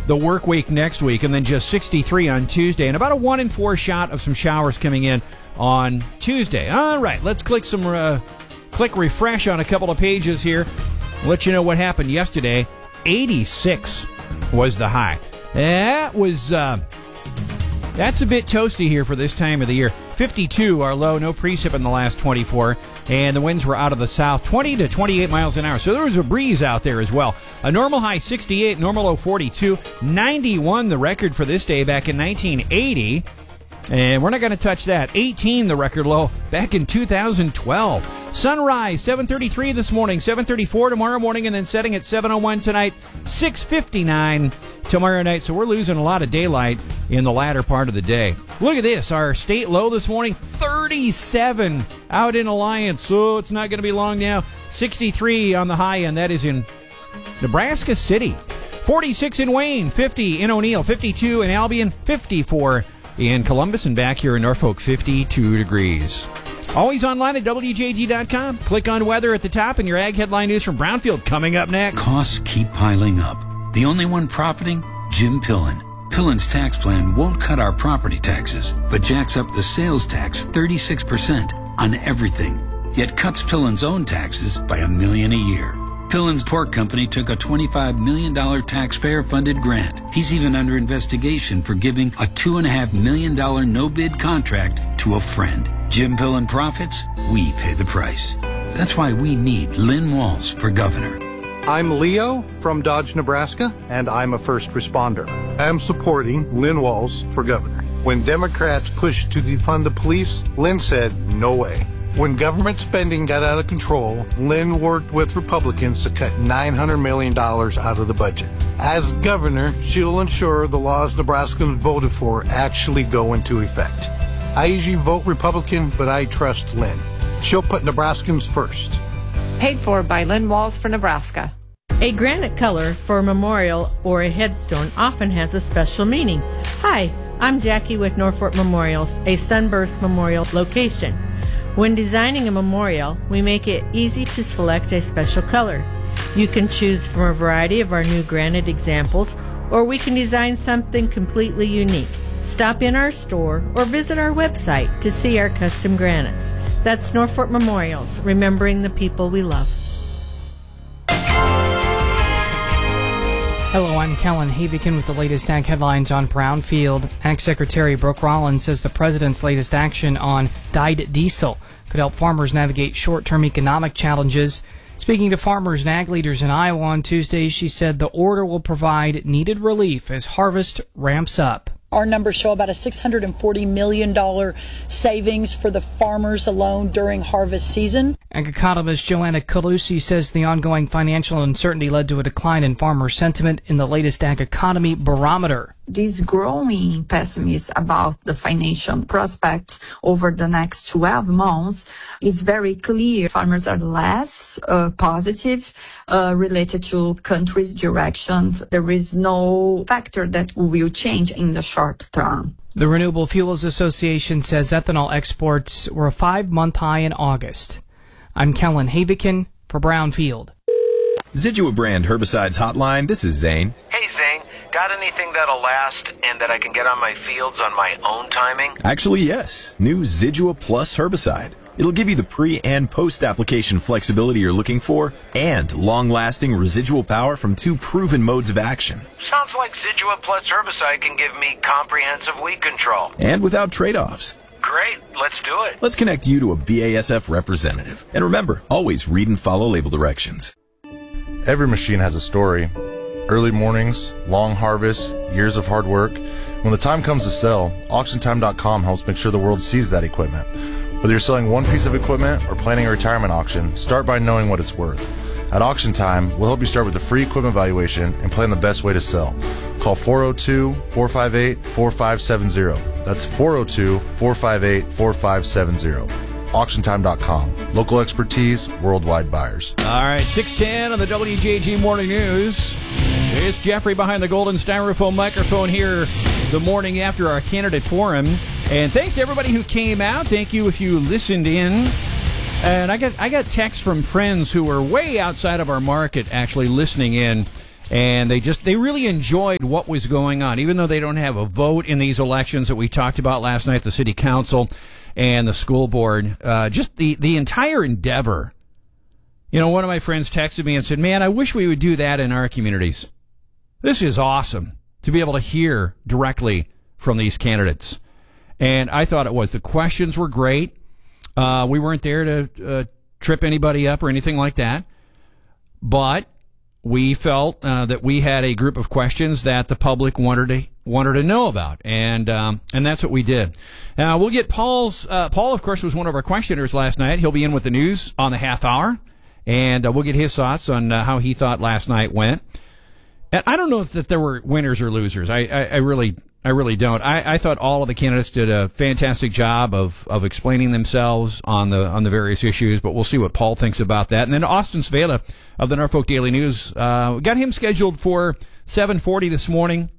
the work week next week, and then just 63 on Tuesday, and about a 1 in 4 shot of some showers coming in on Tuesday. All right, let's click refresh on a couple of pages here. Let you know what happened yesterday. 86 was the high. That's a bit toasty here for this time of the year. 52 our low, no precip in the last 24, and the winds were out of the south, 20 to 28 miles an hour. So there was a breeze out there as well. A normal high 68, normal low 42, 91 the record for this day back in 1980. And we're not going to touch that. 18 the record low back in 2012. Sunrise 7:33 this morning, 7:34 tomorrow morning, and then setting at 7:01 tonight, 6:59 tomorrow night. So we're losing a lot of daylight in the latter part of the day. Look at this. Our state low this morning, 37 out in Alliance. So it's not going to be long now. 63 on the high end. That is in Nebraska City. 46 in Wayne, 50 in O'Neill, 52 in Albion, 54 in Columbus, and back here in Norfolk, 52 degrees. Always online at WJG.com. Click on weather at the top, and your ag headline news from Brownfield coming up next. Costs keep piling up. The only one profiting? Jim Pillen. Pillen's tax plan won't cut our property taxes, but jacks up the sales tax 36% on everything, yet cuts Pillen's own taxes by $1 million a year. Pillen's pork company took a $25 million taxpayer-funded grant. He's even under investigation for giving a $2.5 million no-bid contract to a friend. Jim Pillen profits, we pay the price. That's why we need Lynn Walls for governor. I'm Leo from Dodge, Nebraska, and I'm a first responder. I'm supporting Lynn Walls for governor. When Democrats pushed to defund the police, Lynn said, no way. When government spending got out of control, Lynn worked with Republicans to cut $900 million out of the budget. As governor, she'll ensure the laws Nebraskans voted for actually go into effect. I usually vote Republican, but I trust Lynn. She'll put Nebraskans first. Paid for by Lynn Walls for Nebraska. A granite color for a memorial or a headstone often has a special meaning. Hi, I'm Jackie with Norfolk Memorials, a Sunburst Memorial location. When designing a memorial, we make it easy to select a special color. You can choose from a variety of our new granite examples, or we can design something completely unique. Stop in our store or visit our website to see our custom granites. That's Norfolk Memorials, remembering the people we love. Hello, I'm Kellen Havikin with the latest ag headlines on Brownfield. Ag Secretary Brooke Rollins says the president's latest action on dyed diesel could help farmers navigate short-term economic challenges. Speaking to farmers and ag leaders in Iowa on Tuesday, she said the order will provide needed relief as harvest ramps up. Our numbers show about a $640 million savings for the farmers alone during harvest season. Ag economist Joanna Calusi says the ongoing financial uncertainty led to a decline in farmer sentiment in the latest ag economy barometer. This growing pessimism about the financial prospects over the next 12 months is very clear. Farmers are less positive related to country's directions. There is no factor that will change in the short term. The Renewable Fuels Association says ethanol exports were a 5-month high in August. I'm Kellen Havikin for Brownfield. Zidua brand herbicides hotline. This is Zane. Hey Zane, got anything that'll last and that I can get on my fields on my own timing? Actually, yes. New Zidua Plus herbicide. It'll give you the pre- and post-application flexibility you're looking for and long-lasting residual power from 2 proven modes of action. Sounds like Zidua Plus herbicide can give me comprehensive weed control. And without trade-offs. Great, let's do it. Let's connect you to a BASF representative. And remember, always read and follow label directions. Every machine has a story. Early mornings, long harvests, years of hard work. When the time comes to sell, AuctionTime.com helps make sure the world sees that equipment. Whether you're selling one piece of equipment or planning a retirement auction, start by knowing what it's worth. At Auction Time, we'll help you start with a free equipment valuation and plan the best way to sell. Call 402-458-4570. That's 402-458-4570. AuctionTime.com. Local expertise, worldwide buyers. All right, 6:10 on the WJG Morning News. It's Jeffrey behind the golden styrofoam microphone here the morning after our candidate forum. And thanks to everybody who came out. Thank you if you listened in. And I got texts from friends who were way outside of our market actually listening in. And they really enjoyed what was going on, even though they don't have a vote in these elections that we talked about last night, the city council and the school board. Just the entire endeavor. You know, one of my friends texted me and said, man, I wish we would do that in our communities. This is awesome to be able to hear directly from these candidates. And I thought it was. The questions were great. We weren't there to trip anybody up or anything like that. But we felt that we had a group of questions that the public wanted to know about, and that's what we did. Now we'll get Paul's. Paul, of course, was one of our questioners last night. He'll be in with the news on the half hour, and we'll get his thoughts on how he thought last night went. And I don't know that there were winners or losers. I really don't. I thought all of the candidates did a fantastic job of explaining themselves on the various issues, but we'll see what Paul thinks about that. And then Austin Svela of the Norfolk Daily News, we got him scheduled for 7:40 this morning,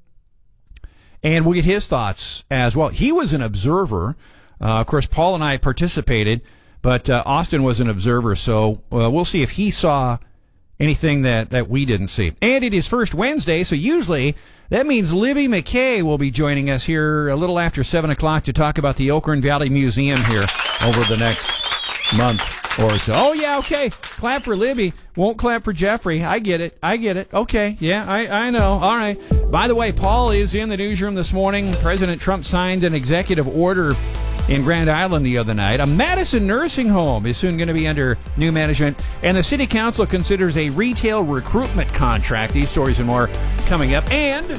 and we'll get his thoughts as well. He was an observer. Of course, Paul and I participated, but Austin was an observer, so we'll see if he saw anything that we didn't see. And it is First Wednesday, so usually that means Libby McKay will be joining us here a little after 7 o'clock to talk about the Oakland Valley Museum here over the next month or so. Oh, yeah, okay. Clap for Libby. Won't clap for Jeffrey. I get it. Okay, yeah, I know. All right. By the way, Paul is in the newsroom this morning. President Trump signed an executive order in Grand Island the other night. A Madison nursing home is soon going to be under new management, and the city council considers a retail recruitment contract. These stories and more coming up. And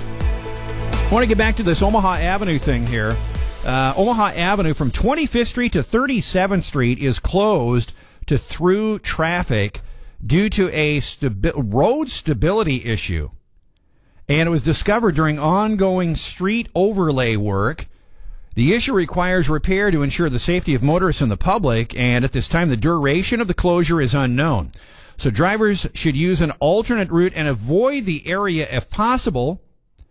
I want to get back to this Omaha Avenue thing here. Omaha Avenue from 25th Street to 37th Street is closed to through traffic due to a road stability issue. And it was discovered during ongoing street overlay work. The issue requires repair to ensure the safety of motorists and the public, and at this time, the duration of the closure is unknown. So drivers should use an alternate route and avoid the area if possible.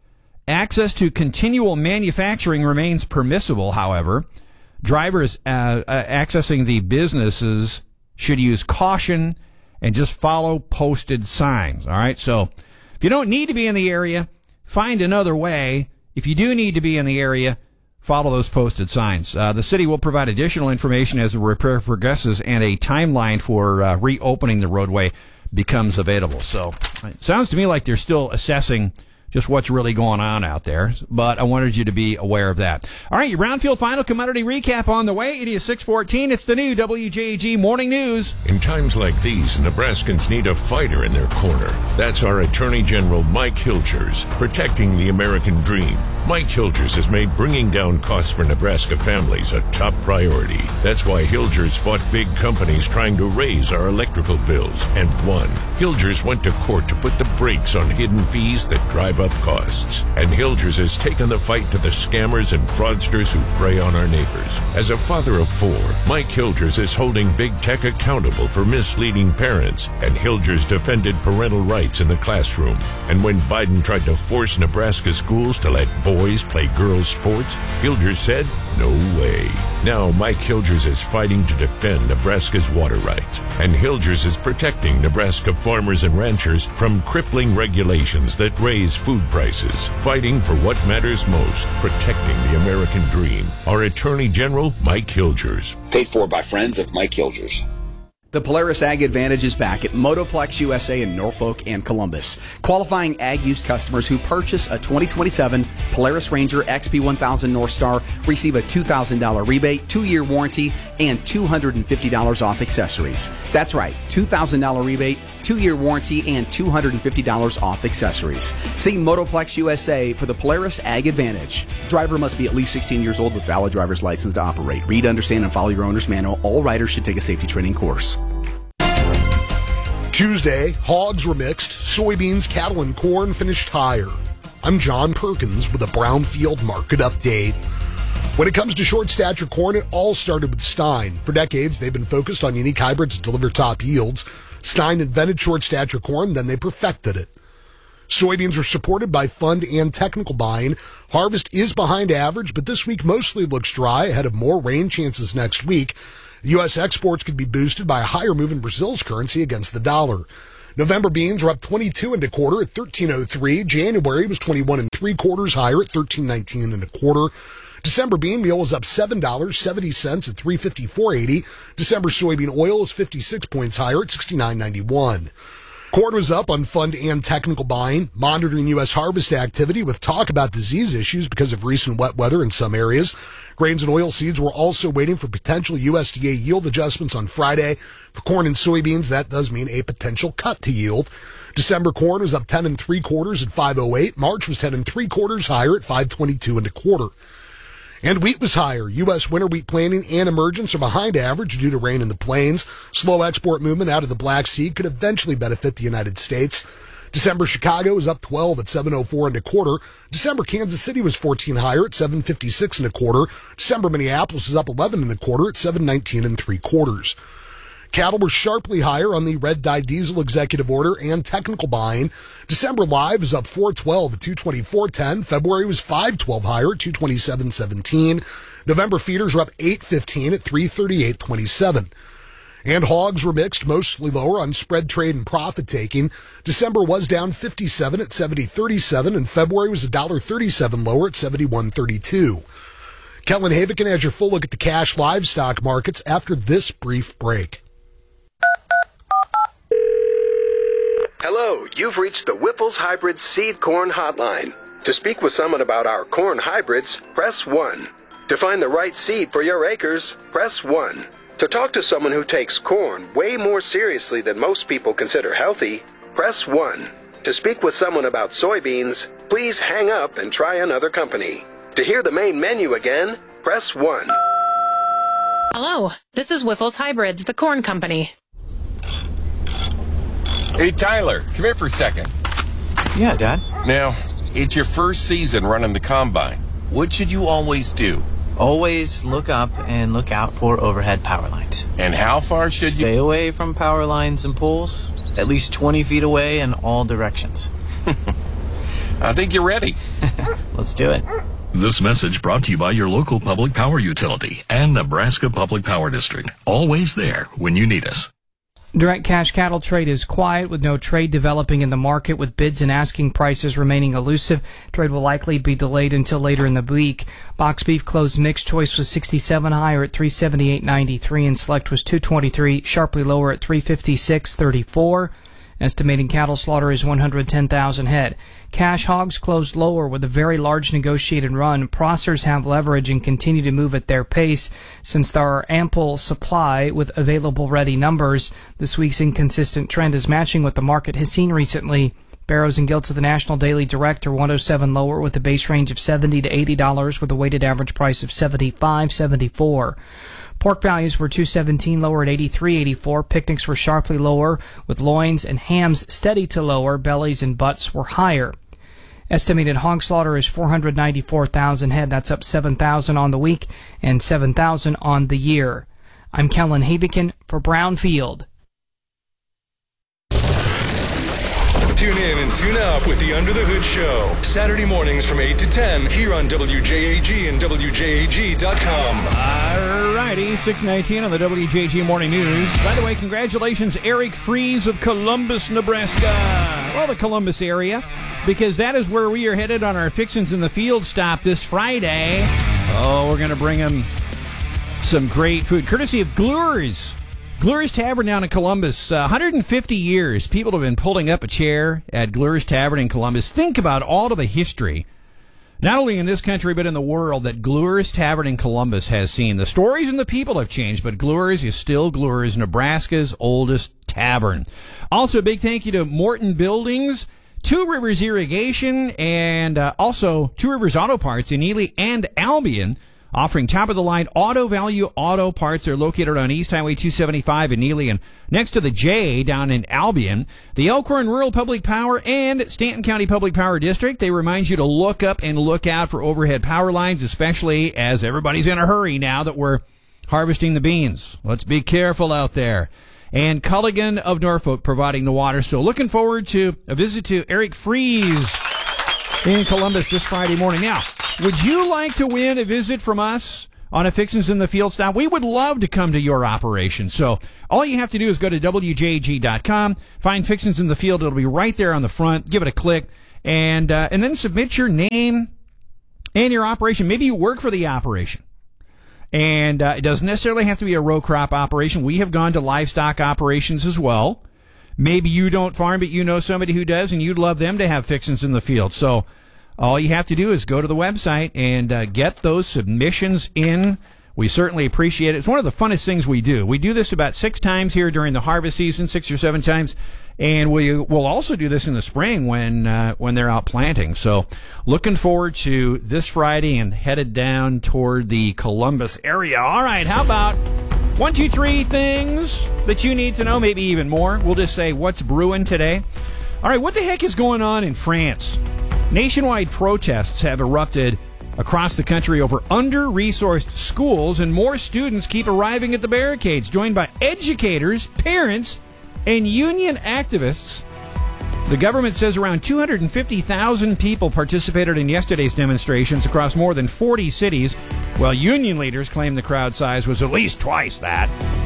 Access to continual manufacturing remains permissible, however. Drivers accessing the businesses should use caution and just follow posted signs. All right, so if you don't need to be in the area, find another way. If you do need to be in the area, follow those posted signs. The city will provide additional information as the repair progresses and a timeline for reopening the roadway becomes available. So it sounds to me like they're still assessing just what's really going on out there, but I wanted you to be aware of that. All right, your Brownfield Final Commodity Recap on the way. It is 6:14. It's the new WJG Morning News. In times like these, Nebraskans need a fighter in their corner. That's our Attorney General Mike Hilgers, protecting the American dream. Mike Hilgers has made bringing down costs for Nebraska families a top priority. That's why Hilgers fought big companies trying to raise our electrical bills and won. Hilgers went to court to put the brakes on hidden fees that drive up costs. And Hilgers has taken the fight to the scammers and fraudsters who prey on our neighbors. As a father of four, Mike Hilgers is holding big tech accountable for misleading parents, and Hilgers defended parental rights in the classroom. And when Biden tried to force Nebraska schools to let boys play girls' sports, Hilgers said, no way. Now Mike Hilgers is fighting to defend Nebraska's water rights, and Hilgers is protecting Nebraska farmers and ranchers from crippling regulations that raise food prices, fighting for what matters most, protecting the American dream. Our Attorney General, Mike Hilgers. Paid for by friends of Mike Hilgers. The Polaris Ag Advantage is back at Motoplex USA in Norfolk and Columbus. Qualifying Ag Use customers who purchase a 2027 Polaris Ranger XP1000 North Star receive a $2,000 rebate, 2-year warranty, and $250 off accessories. That's right, $2,000 rebate, 2-year warranty, and $250 off accessories. See Motoplex USA for the Polaris Ag Advantage. Driver must be at least 16 years old with valid driver's license to operate. Read, understand, and follow your owner's manual. All riders should take a safety training course. Tuesday, hogs were mixed, soybeans, cattle, and corn finished higher. I'm John Perkins with a Brownfield Market Update. When it comes to short stature corn, it all started with Stein. For decades, they've been focused on unique hybrids to deliver top yields. Stein invented short stature corn, then they perfected it. Soybeans are supported by fund and technical buying. Harvest is behind average, but this week mostly looks dry ahead of more rain chances next week. U.S. exports could be boosted by a higher move in Brazil's currency against the dollar. November beans are up 22 1/4 at $13.03. January was 21 3/4 higher at $13.19 1/4. December bean meal was up $7.70 at $354.80. December soybean oil is 56 points higher at $69.91. Corn was up on fund and technical buying, monitoring U.S. harvest activity with talk about disease issues because of recent wet weather in some areas. Grains and oilseeds were also waiting for potential USDA yield adjustments on Friday. For corn and soybeans, that does mean a potential cut to yield. December corn was up 10 3/4 at $5.08. March was 10 3/4 higher at $5.22 1/4. And wheat was higher. U.S. winter wheat planting and emergence are behind average due to rain in the plains. Slow export movement out of the Black Sea could eventually benefit the United States. December Chicago was up 12 at $7.04 1/4. December Kansas City was 14 higher at $7.56 1/4. December Minneapolis is up 11 1/4 at $7.19 3/4. Cattle were sharply higher on the red dye diesel executive order and technical buying. December live is up 4.12 at 224.10. February was 5.12 higher at 227.17. November feeders are up 8.15 at 338.27. And hogs were mixed, mostly lower on spread trade and profit taking. December was down 57 at 70.37, and February was $1.37 lower at 71.32. Kellen Havikin has your full look at the cash livestock markets after this brief break. Hello, you've reached the Whipple's Hybrid Seed Corn Hotline. To speak with someone about our corn hybrids, press 1. To find the right seed for your acres, press 1. To talk to someone who takes corn way more seriously than most people consider healthy, press 1. To speak with someone about soybeans, please hang up and try another company. To hear the main menu again, press 1. Hello, this is Whiffle's Hybrids, the corn company. Hey, Tyler, come here for a second. Yeah, Dad? Now, it's your first season running the combine. What should you always do? Always look up and look out for overhead power lines. And how far should Stay away from power lines and poles, at least 20 feet away in all directions. I think you're ready. Let's do it. This message brought to you by your local public power utility and Nebraska Public Power District. Always there when you need us. Direct cash cattle trade is quiet with no trade developing in the market, with bids and asking prices remaining elusive. Trade will likely be delayed until later in the week. Box beef closed mixed choice was 67 higher at 378.93 and select was 223 sharply lower at 356.34. Estimating cattle slaughter is 110,000 head. Cash hogs closed lower with a very large negotiated run. Processors have leverage and continue to move at their pace since there are ample supply with available ready numbers. This week's inconsistent trend is matching what the market has seen recently. Barrows and Gilts of the National Daily Direct are 107 lower with a base range of $70 to $80 with a weighted average price of $75.74. Pork values were $217 lower at $83.84. Picnics were sharply lower, with loins and hams steady to lower. Bellies and butts were higher. Estimated hog slaughter is 494,000 head. That's up 7,000 on the week and 7,000 on the year. I'm Kellen Havikin for Brownfield. Tune in and tune up with the Under the Hood Show. Saturday mornings from 8 to 10 here on WJAG and WJAG.com. Alrighty, 6:19 on the WJAG Morning News. By the way, congratulations, Eric Fries of Columbus, Nebraska. Well, the Columbus area, because that is where we are headed on our Fixins in the Field stop this Friday. Oh, we're going to bring him some great food, courtesy of Glure's. Glure's Tavern down in Columbus, 150 years. People have been pulling up a chair at Glure's Tavern in Columbus. Think about all of the history, not only in this country but in the world, that Glure's Tavern in Columbus has seen. The stories and the people have changed, but Glure's is still Glure's, Nebraska's oldest tavern. Also, a big thank you to Morton Buildings, Two Rivers Irrigation, and also Two Rivers Auto Parts in Ely and Albion, offering top-of-the-line auto-value auto parts. They're located on East Highway 275 in Ely and next to the J down in Albion. The Elkhorn Rural Public Power and Stanton County Public Power District, they remind you to look up and look out for overhead power lines, especially as everybody's in a hurry now that we're harvesting the beans. Let's be careful out there. And Culligan of Norfolk providing the water. So looking forward to a visit to Eric Fries in Columbus this Friday morning. Now, would you like to win a visit from us on a Fixins in the Field stop, we would love to come to your operation. So all you have to do is go to WJAG.com, find Fixins in the Field. It'll be right there on the front. Give it a click, and then submit your name and your operation. Maybe you work for the operation. And it doesn't necessarily have to be a row crop operation. We have gone to livestock operations as well. Maybe you don't farm, but you know somebody who does, and you'd love them to have Fixins in the Field. So all you have to do is go to the website and get those submissions in. We certainly appreciate it. It's one of the funnest things we do. We do this about 6 times here during the harvest season, 6 or 7 times, and we'll also do this in the spring when they're out planting. So looking forward to this Friday and headed down toward the Columbus area. All right, how about 1, 2, 3 things that you need to know, maybe even more. We'll just say what's brewing today. All right, what the heck is going on in France? Nationwide protests have erupted across the country over under-resourced schools, and more students keep arriving at the barricades, joined by educators, parents, and union activists. The government says around 250,000 people participated in yesterday's demonstrations across more than 40 cities, while union leaders claim the crowd size was at least twice that.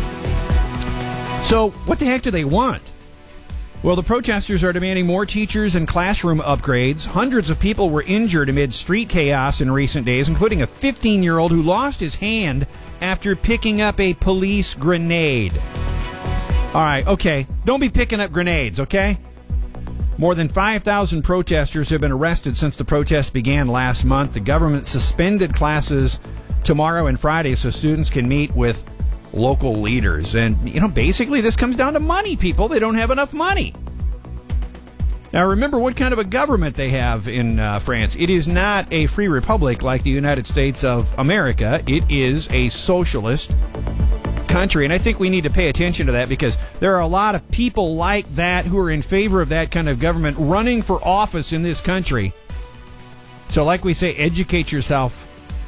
So, what the heck do they want? Well, the protesters are demanding more teachers and classroom upgrades. Hundreds of people were injured amid street chaos in recent days, including a 15-year-old who lost his hand after picking up a police grenade. All right, okay, don't be picking up grenades, okay? More than 5,000 protesters have been arrested since the protests began last month. The government suspended classes tomorrow and Friday so students can meet with local leaders. And, basically this comes down to money, people. They don't have enough money. Now, remember what kind of a government they have in France. It is not a free republic like the United States of America. It is a socialist country, and I think we need to pay attention to that because there are a lot of people like that who are in favor of that kind of government running for office in this country. So like we say, educate yourself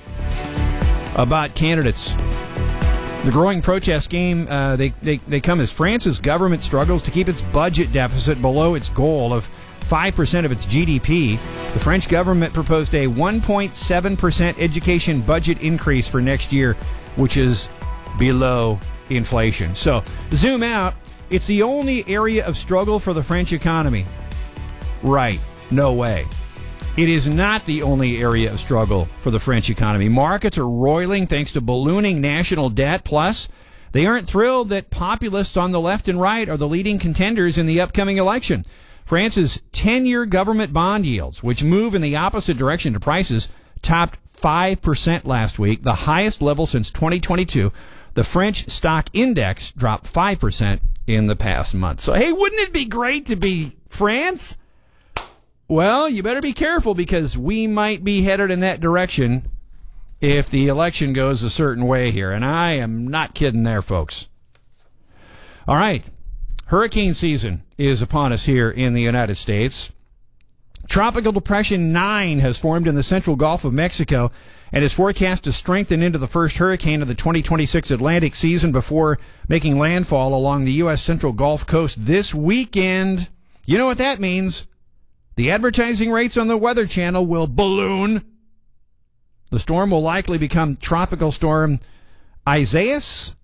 about candidates. The growing protest game, they come as France's government struggles to keep its budget deficit below its goal of 5% of its GDP. The French government proposed a 1.7% education budget increase for next year, which is below inflation. So, zoom out. It's the only area of struggle for the French economy. Right. No way. It is not the only area of struggle for the French economy. Markets are roiling thanks to ballooning national debt. Plus, they aren't thrilled that populists on the left and right are the leading contenders in the upcoming election. France's 10-year government bond yields, which move in the opposite direction to prices, topped 5% last week, the highest level since 2022. The French stock index dropped 5% in the past month. So, hey, wouldn't it be great to be France? Well, you better be careful because we might be headed in that direction if the election goes a certain way here. And I am not kidding there, folks. All right. Hurricane season is upon us here in the United States. Tropical Depression 9 has formed in the central Gulf of Mexico and is forecast to strengthen into the first hurricane of the 2026 Atlantic season before making landfall along the U.S. Central Gulf Coast this weekend. You know what that means? The advertising rates on the Weather Channel will balloon. The storm will likely become Tropical Storm Isaias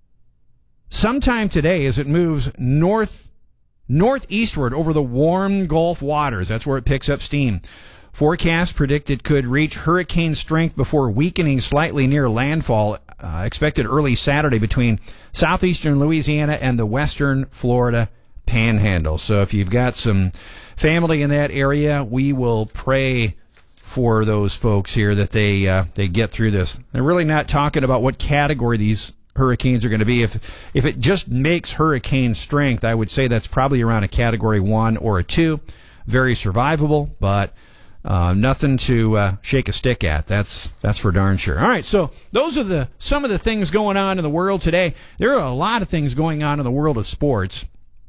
sometime today as it moves northeastward over the warm Gulf waters. That's where it picks up steam. Forecasts predict it could reach hurricane strength before weakening slightly near landfall, expected early Saturday between southeastern Louisiana and the western Florida Panhandle. So if you've got some family in that area, we will pray for those folks here that they get through this. They're really not talking about what category these hurricanes are going to be. If it just makes hurricane strength, I would say that's probably around a category 1 or a 2. Very survivable, but nothing to shake a stick at. That's for darn sure. All right, so those are some of the things going on in the world today. There are a lot of things going on in the world of sports.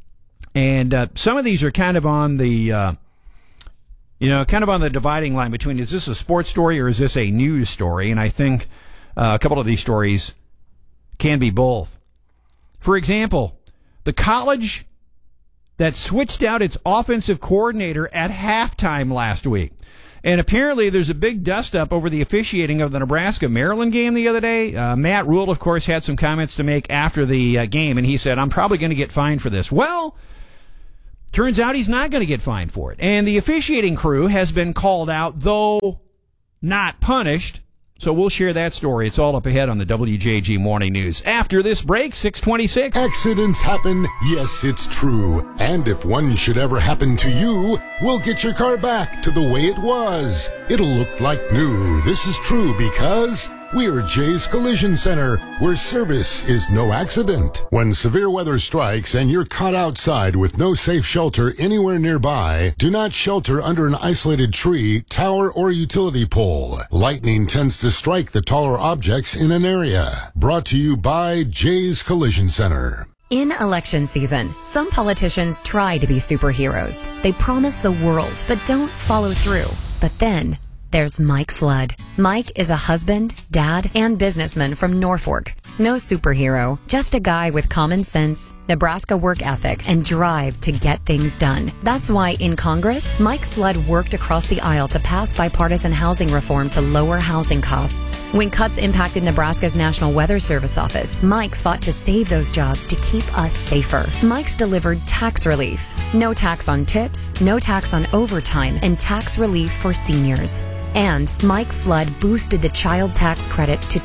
And some of these are kind of on the, kind of on the dividing line between is this a sports story or is this a news story? And I think a couple of these stories can be both. For example, the college that switched out its offensive coordinator at halftime last week. And apparently there's a big dust-up over the officiating of the Nebraska-Maryland game the other day. Matt Rule, of course, had some comments to make after the game, and he said, I'm probably going to get fined for this. Well, turns out he's not going to get fined for it. And the officiating crew has been called out, though not punished. So we'll share that story. It's all up ahead on the WJG Morning News. After this break, 6:26. Accidents happen. Yes, it's true. And if one should ever happen to you, we'll get your car back to the way it was. It'll look like new. This is true because we're Jay's Collision Center, where service is no accident. When severe weather strikes and you're caught outside with no safe shelter anywhere nearby, do not shelter under an isolated tree, tower, or utility pole. Lightning tends to strike the taller objects in an area. Brought to you by Jay's Collision Center. In election season, some politicians try to be superheroes. They promise the world, but don't follow through. But then there's Mike Flood. Mike is a husband, dad, and businessman from Norfolk. No superhero, just a guy with common sense, Nebraska work ethic, and drive to get things done. That's why in Congress, Mike Flood worked across the aisle to pass bipartisan housing reform to lower housing costs. When cuts impacted Nebraska's National Weather Service office, Mike fought to save those jobs to keep us safer. Mike's delivered tax relief. No tax on tips, no tax on overtime, and tax relief for seniors. And Mike Flood boosted the child tax credit to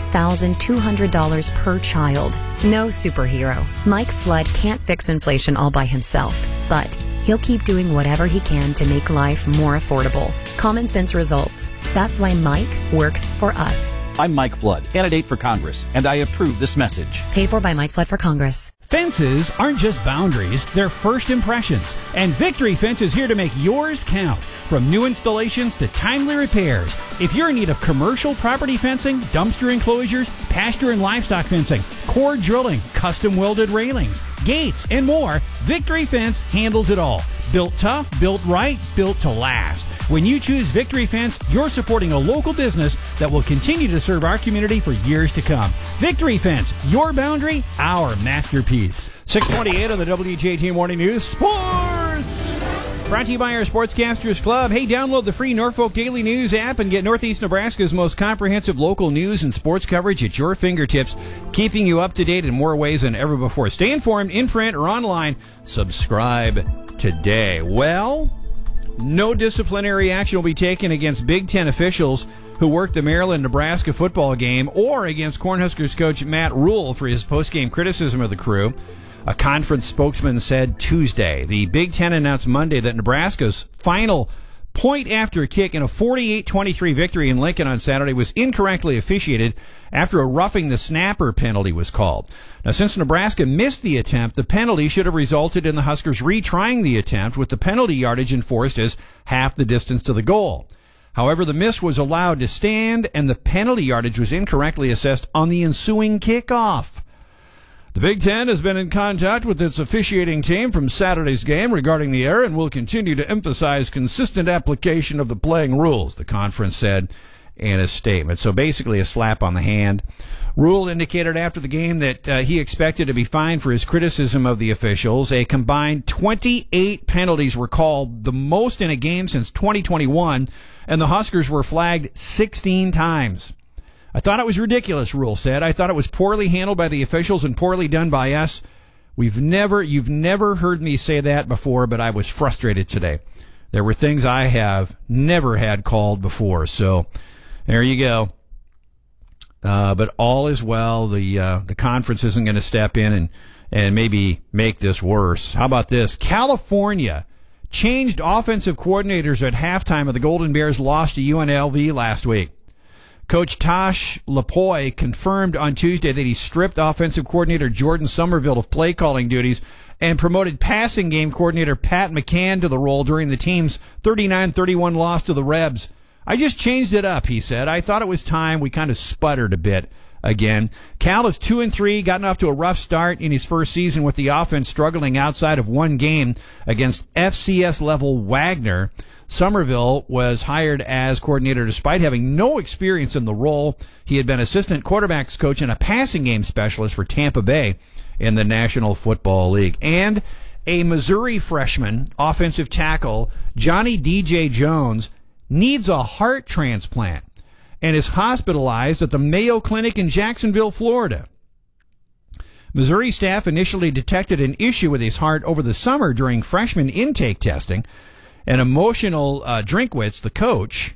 $2,200 per child. No superhero. Mike Flood can't fix inflation all by himself, but he'll keep doing whatever he can to make life more affordable. Common sense results. That's why Mike works for us. I'm Mike Flood, candidate for Congress, and I approve this message. Paid for by Mike Flood for Congress. Fences aren't just boundaries, they're first impressions. And Victory Fence is here to make yours count. From new installations to timely repairs. If you're in need of commercial property fencing, dumpster enclosures, pasture and livestock fencing, core drilling, custom welded railings, gates, and more, Victory Fence handles it all. Built tough, built right, built to last. When you choose Victory Fence, you're supporting a local business that will continue to serve our community for years to come. Victory Fence, your boundary, our masterpiece. 6:28 on the WJT Morning News. Sports! Brought to you by our Sportscasters Club. Hey, download the free Norfolk Daily News app and get Northeast Nebraska's most comprehensive local news and sports coverage at your fingertips, keeping you up to date in more ways than ever before. Stay informed in print or online. Subscribe today. Well, no disciplinary action will be taken against Big Ten officials who worked the Maryland-Nebraska football game or against Cornhuskers coach Matt Rule for his postgame criticism of the crew. A conference spokesman said Tuesday. The Big Ten announced Monday that Nebraska's final point after a kick in a 48-23 victory in Lincoln on Saturday was incorrectly officiated after a roughing the snapper penalty was called. Now, since Nebraska missed the attempt, the penalty should have resulted in the Huskers retrying the attempt with the penalty yardage enforced as half the distance to the goal. However, the miss was allowed to stand and the penalty yardage was incorrectly assessed on the ensuing kickoff. The Big Ten has been in contact with its officiating team from Saturday's game regarding the error and will continue to emphasize consistent application of the playing rules, the conference said in a statement. So basically a slap on the hand. Rule indicated after the game that he expected to be fined for his criticism of the officials. A combined 28 penalties were called, the most in a game since 2021, and the Huskers were flagged 16 times. I thought it was ridiculous, Rule said. I thought it was poorly handled by the officials and poorly done by us. You've never heard me say that before, but I was frustrated today. There were things I have never had called before, so there you go. But all is well. The conference isn't going to step in and maybe make this worse. How about this? California changed offensive coordinators at halftime of the Golden Bears' loss to UNLV last week. Coach Tosh Lapoy confirmed on Tuesday that he stripped offensive coordinator Jordan Somerville of play calling duties and promoted passing game coordinator Pat McCann to the role during the team's 39-31 loss to the Rebs. I just changed it up, he said. I thought it was time. We kind of sputtered a bit again. Cal is 2-3, gotten off to a rough start in his first season with the offense struggling outside of one game against FCS-level Wagner. Somerville was hired as coordinator despite having no experience in the role. He had been assistant quarterbacks coach and a passing game specialist for Tampa Bay in the National Football League. And a Missouri freshman, offensive tackle, Johnny D.J. Jones, needs a heart transplant and is hospitalized at the Mayo Clinic in Jacksonville, Florida. Missouri staff initially detected an issue with his heart over the summer during freshman intake testing. And Emotional Drinkwitz, the coach,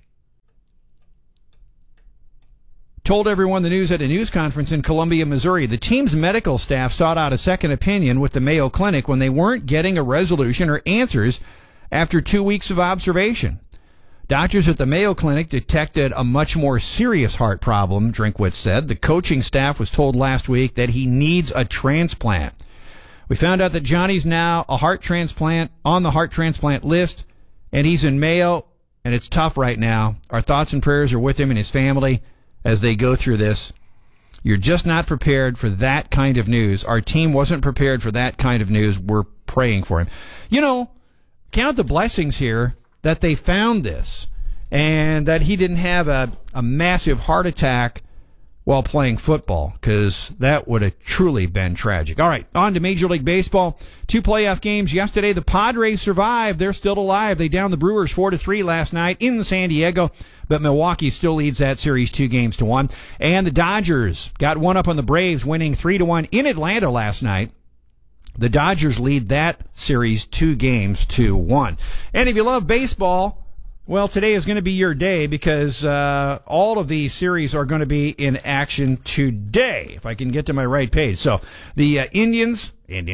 told everyone the news at a news conference in Columbia, Missouri. The team's medical staff sought out a second opinion with the Mayo Clinic when they weren't getting a resolution or answers after 2 weeks of observation. Doctors at the Mayo Clinic detected a much more serious heart problem, Drinkwitz said. The coaching staff was told last week that he needs a transplant. We found out that Johnny's now a heart transplant on the heart transplant list, and he's in Mayo, and it's tough right now. Our thoughts and prayers are with him and his family as they go through this. You're just not prepared for that kind of news. Our team wasn't prepared for that kind of news. We're praying for him. You know, count the blessings here that they found this and that he didn't have a massive heart attack while playing football, because that would have truly been tragic. All right, on to Major League Baseball. 2 playoff games yesterday. The Padres survived. They're still alive. They downed the Brewers 4-3 last night in San Diego, but Milwaukee still leads that series 2-1. And the Dodgers got one up on the Braves, winning 3-1 in Atlanta last night. The Dodgers lead that series 2-1. And if you love baseball, well, today is going to be your day, because all of these series are going to be in action today, if I can get to my right page. So the Indians,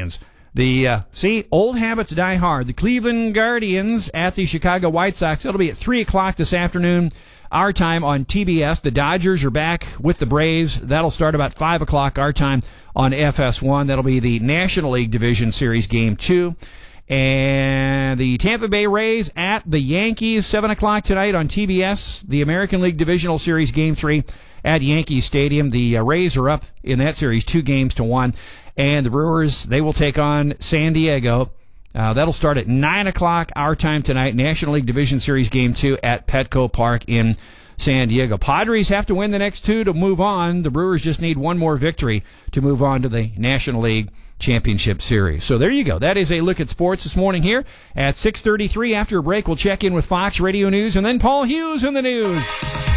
old habits die hard. The Cleveland Guardians at the Chicago White Sox. It'll be at 3 o'clock this afternoon, our time on TBS. The Dodgers are back with the Braves. That'll start about 5 o'clock our time on FS1. That'll be the National League Division Series Game 2. And the Tampa Bay Rays at the Yankees, 7 o'clock tonight on TBS. The American League Divisional Series Game 3 at Yankee Stadium. The Rays are up in that series 2-1. And the Brewers, they will take on San Diego. That'll start at 9 o'clock our time tonight. National League Division Series Game 2 at Petco Park in San Diego. Padres have to win the next 2 to move on. The Brewers just need one more victory to move on to the National League Championship Series. So there you go. That is a look at sports this morning here at 6:33. After a break, we'll check in with Fox Radio News and then Paul Hughes in the news.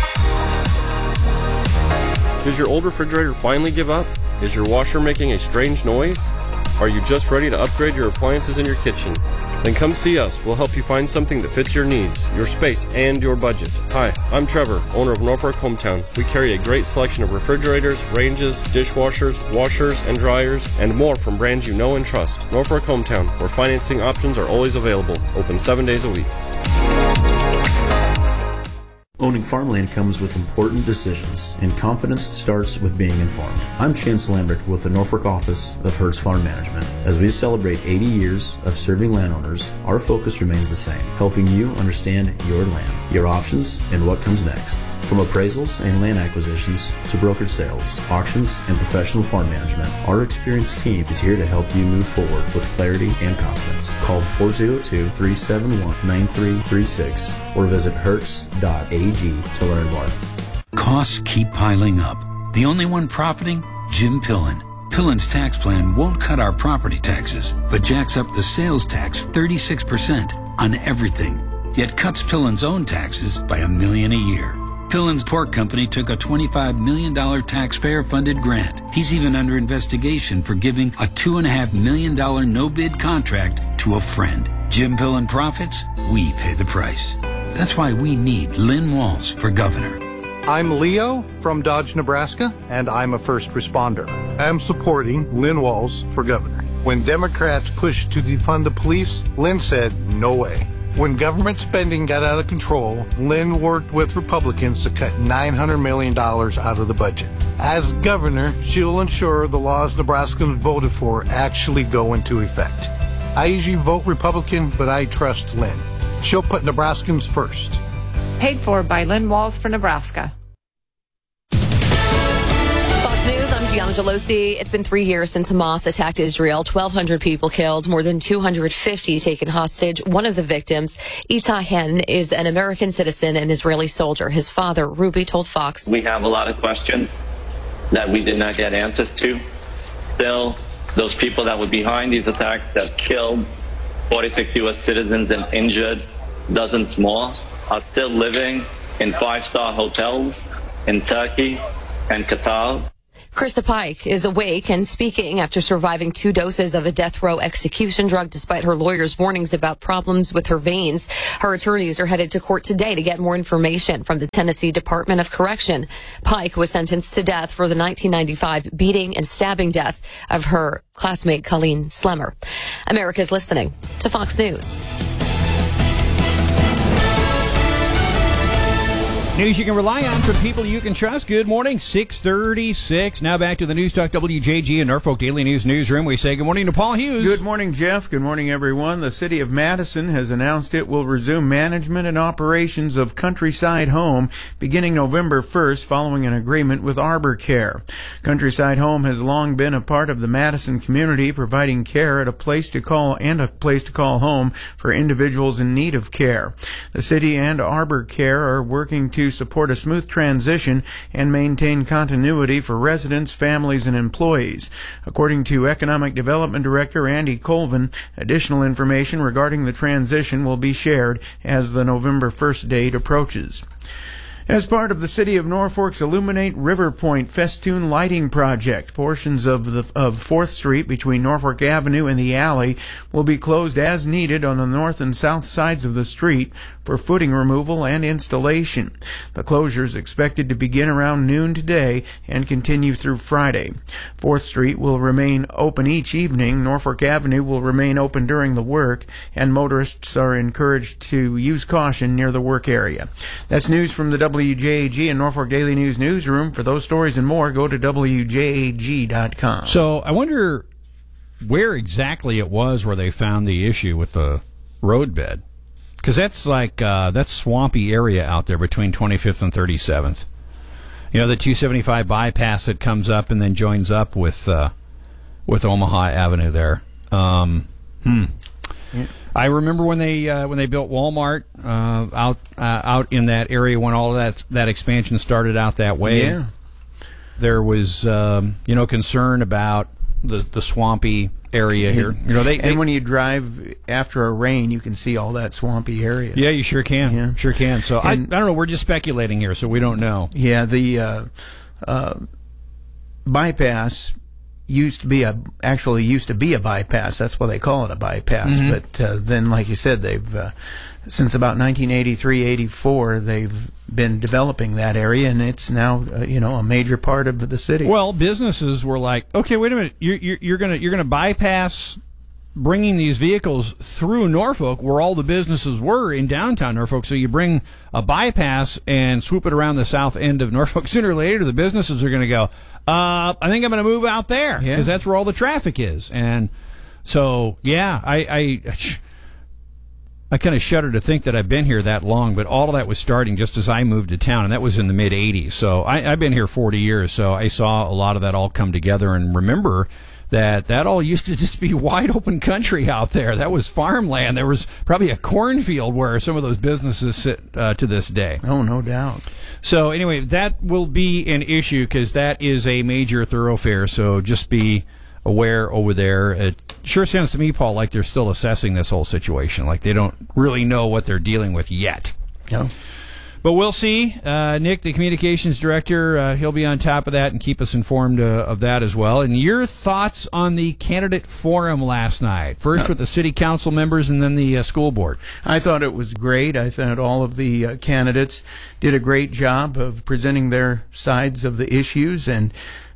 Did your old refrigerator finally give up? Is your washer making a strange noise? Are you just ready to upgrade your appliances in your kitchen? Then come see us. We'll help you find something that fits your needs, your space, and your budget. Hi, I'm Trevor, owner of Norfolk Hometown. We carry a great selection of refrigerators, ranges, dishwashers, washers, and dryers, and more from brands you know and trust. Norfolk Hometown, where financing options are always available. Open 7 days a week. Owning farmland comes with important decisions, and confidence starts with being informed. I'm Chance Lambert with the Norfolk office of Hertz Farm Management. As we celebrate 80 years of serving landowners, our focus remains the same, helping you understand your land, your options, and what comes next. From appraisals and land acquisitions to brokered sales, auctions, and professional farm management, our experienced team is here to help you move forward with clarity and confidence. Call 402-371-9336 or visit hertz.ag to learn more. Costs keep piling up. The only one profiting? Jim Pillen. Pillen's tax plan won't cut our property taxes, but jacks up the sales tax 36% on everything, yet cuts Pillen's own taxes by $1 million a year. Pillen's Pork Company took a $25 million taxpayer-funded grant. He's even under investigation for giving a $2.5 million no-bid contract to a friend. Jim Pillen profits, we pay the price. That's why we need Lynn Walls for governor. I'm Leo from Dodge, Nebraska, and I'm a first responder. I'm supporting Lynn Walls for governor. When Democrats pushed to defund the police, Lynn said, no way. When government spending got out of control, Lynn worked with Republicans to cut $900 million out of the budget. As governor, she'll ensure the laws Nebraskans voted for actually go into effect. I usually vote Republican, but I trust Lynn. She'll put Nebraskans first. Paid for by Lynn Walls for Nebraska. Fox News, I'm Gianna Gelosi. It's been 3 years since Hamas attacked Israel. 1,200 people killed, more than 250 taken hostage. One of the victims, Itai Hen, is an American citizen and Israeli soldier. His father, Ruby, told Fox, we have a lot of questions that we did not get answers to. Still, those people that were behind these attacks that killed 46 U.S. citizens and injured dozens more, are still living in 5-star hotels in Turkey and Qatar. Krista Pike is awake and speaking after surviving 2 doses of a death row execution drug despite her lawyer's warnings about problems with her veins. Her attorneys are headed to court today to get more information from the Tennessee Department of Correction. Pike was sentenced to death for the 1995 beating and stabbing death of her classmate Colleen Slemmer. America's listening to Fox News. News you can rely on from people you can trust. Good morning, 6:36. Now back to the News Talk WJG and Norfolk Daily News newsroom. We say good morning to Paul Hughes. Good morning, Jeff. Good morning, everyone. The city of Madison has announced it will resume management and operations of Countryside Home beginning November 1st following an agreement with Arbor Care. Countryside Home has long been a part of the Madison community, providing care at a place to call home for individuals in need of care. The city and Arbor Care are working to support a smooth transition and maintain continuity for residents, families, and employees. According to Economic Development Director Andy Colvin, additional information regarding the transition will be shared as the November 1st date approaches. As part of the City of Norfolk's Illuminate River Point festoon lighting project, portions of 4th Street between Norfolk Avenue and the alley will be closed as needed on the north and south sides of the street for footing removal and installation. The closure is expected to begin around noon today and continue through Friday. 4th Street will remain open each evening. Norfolk Avenue will remain open during the work, and motorists are encouraged to use caution near the work area. That's news from the WJAG and Norfolk Daily News newsroom. For those stories and more, go to WJAG.com. So I wonder where exactly it was where they found the issue with the roadbed. Because that's like that swampy area out there between 25th and 37th. You know, the 275 bypass that comes up and then joins up with Omaha Avenue there. I remember when they built Walmart out in that area when all of that expansion started out that way. Yeah. There was concern about the swampy area here. You know, they when you drive after a rain, you can see all that swampy area. Yeah, you sure can. Yeah. Sure can. So I don't know. We're just speculating here, so we don't know. Yeah, the bypass used to be a bypass. That's why they call it a bypass. Mm-hmm. But then, like you said, they've since about 1983-84, they've been developing that area, and it's now a major part of the city. Well, businesses were like, okay, wait a minute, you're gonna bypass bringing these vehicles through Norfolk, where all the businesses were in downtown Norfolk. So you bring a bypass and swoop it around the south end of Norfolk. Sooner or later, the businesses are going to go, I think I'm going to move out there because that's where all the traffic is. And so, yeah, I kind of shudder to think that I've been here that long, but all of that was starting just as I moved to town, and that was in the mid-'80s. So I've been here 40 years, so I saw a lot of that all come together and remember that all used to just be wide open country out there. That was farmland. There was probably a cornfield where some of those businesses sit to this day. Oh, no doubt. So anyway, that will be an issue because that is a major thoroughfare, so just be aware over there. It sure sounds to me, Paul, like they're still assessing this whole situation, like they don't really know what they're dealing with yet. No. But we'll see. Nick, the communications director, he'll be on top of that and keep us informed of that as well. And your thoughts on the candidate forum last night, first with the city council members and then the school board. I thought it was great. I thought all of the candidates did a great job of presenting their sides of the issues, and